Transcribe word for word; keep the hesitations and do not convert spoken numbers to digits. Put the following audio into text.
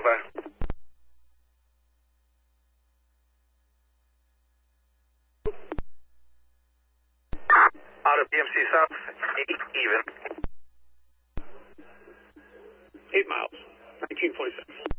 over. Outer B M C South, eight even. Eight miles, nineteen forty-six.